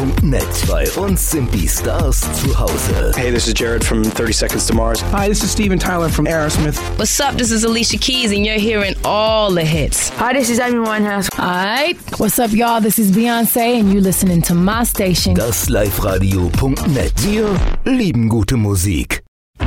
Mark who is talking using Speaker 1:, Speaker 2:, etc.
Speaker 1: Liefradio.net. Bei uns sind die Stars zu Hause.
Speaker 2: Hey, this is Jared from 30 Seconds to Mars.
Speaker 3: Hi, this is Steven Tyler from Aerosmith.
Speaker 4: What's up? This is Alicia Keys, and you're hearing all the hits.
Speaker 5: Hi, this is Amy Winehouse.
Speaker 6: Hi, what's up, y'all? This is Beyonce, and you're listening to my station.
Speaker 1: Das Liefradio.net. Wir lieben gute Musik.